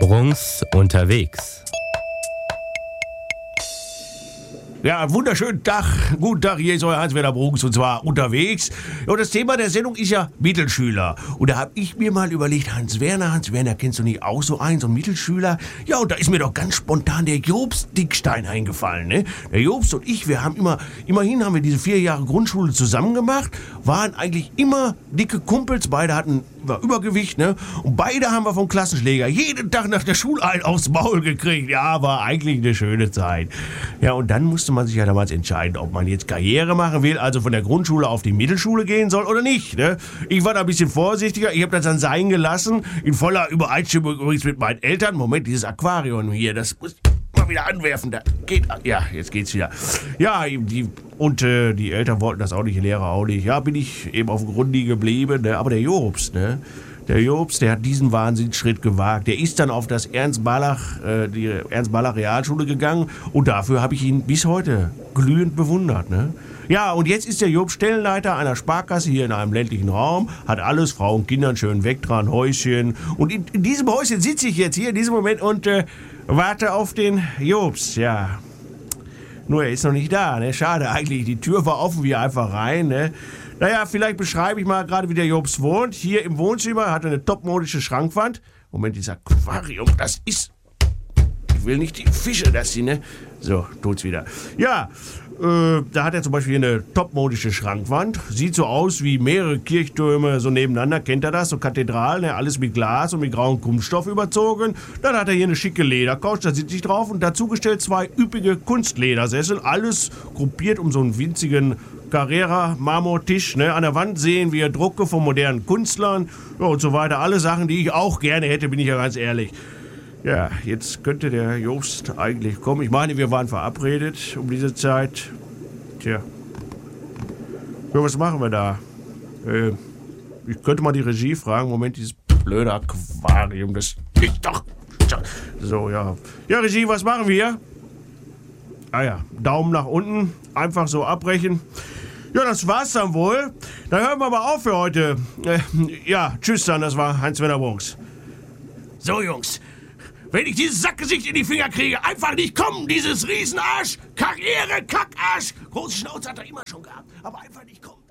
Brunks unterwegs. Ja, wunderschönen Tag. Guten Tag, hier ist euer Hans-Werner Brunks und zwar unterwegs. Und das Thema der Sendung ist ja Mittelschüler. Und da habe ich mir mal überlegt, Hans-Werner, kennst du nicht auch so einen, so einen Mittelschüler? Ja, und da ist mir doch ganz spontan der Jobst Dickstein eingefallen, ne? Der Jobst und ich, wir haben immerhin haben wir diese 4 Jahre Grundschule zusammen gemacht, waren eigentlich immer dicke Kumpels, beide hatten Übergewicht, ne? Und beide haben wir vom Klassenschläger jeden Tag nach der Schule einen aufs Maul gekriegt. Ja, war eigentlich eine schöne Zeit. Ja, und dann musste man sich ja damals entscheiden, ob man jetzt Karriere machen will, also von der Grundschule auf die Mittelschule gehen soll oder nicht, ne? Ich war da ein bisschen vorsichtiger, ich habe das dann sein gelassen, in voller Übereinstimmung übrigens mit meinen Eltern. Moment, dieses Aquarium hier, das muss ich mal wieder anwerfen. Da geht, ja, jetzt geht's wieder. Ja, die Eltern wollten das auch nicht, die Lehrer auch nicht. Ja, bin ich eben auf dem Grunde geblieben, ne? Aber der Jobst, ne? Der Jobst, der hat diesen Wahnsinnsschritt gewagt. Der ist dann auf das die Ernst-Ballach Realschule gegangen und dafür habe ich ihn bis heute glühend bewundert, ne? Ja, und jetzt ist der Jobst Stellenleiter einer Sparkasse hier in einem ländlichen Raum, hat alles, Frau und Kinder, schön weg dran, Häuschen. Und in diesem Häuschen sitze ich jetzt hier in diesem Moment und warte auf den Jobst, ja. Nur er ist noch nicht da, ne? Schade eigentlich, die Tür war offen, wie einfach rein, ne? Naja, vielleicht beschreibe ich mal gerade, wie der Jobst wohnt. Hier im Wohnzimmer hat er eine topmodische Schrankwand. Moment, dieses Aquarium, das ist... Ich will nicht die Fische, dass sie, ne? So, tut's wieder. Ja, da hat er zum Beispiel eine topmodische Schrankwand. Sieht so aus wie mehrere Kirchtürme so nebeneinander. Kennt ihr das? So Kathedralen, ne? Alles mit Glas und mit grauem Kunststoff überzogen. Dann hat er hier eine schicke Ledercouch, da sitze ich drauf. Und dazu gestellt 2 üppige Kunstledersessel. Alles gruppiert um so einen winzigen Carrera-Marmortisch, ne? An der Wand sehen wir Drucke von modernen Künstlern, ja, und so weiter. Alle Sachen, die ich auch gerne hätte, bin ich ja ganz ehrlich. Ja, jetzt könnte der Jobst eigentlich kommen. Ich meine, wir waren verabredet um diese Zeit. Tja. Ja, was machen wir da? Ich könnte mal die Regie fragen. Moment, dieses blöde Aquarium, das ist doch... So, ja. Ja, Regie, was machen wir? Ah ja, Daumen nach unten, einfach so abbrechen. Ja, das war's dann wohl. Dann hören wir mal auf für heute. Ja, tschüss dann, das war Hans-Werner Brunks. So, Jungs, wenn ich dieses Sackgesicht in die Finger kriege, einfach nicht kommen, dieses Riesenarsch, Karriere, Kackarsch. Große Schnauze hat er immer schon gehabt, aber einfach nicht kommen.